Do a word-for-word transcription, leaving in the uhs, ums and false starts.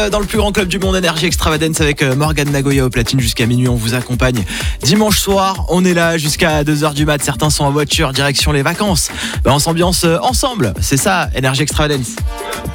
Dans le plus grand club du monde, Énergie Extravagance avec Morgane Nagoya au platine jusqu'à minuit. On vous accompagne dimanche soir. On est là jusqu'à deux heures du mat. Certains sont en voiture, direction les vacances. Ben, on s'ambiance ensemble. C'est ça, Énergie Extravagance.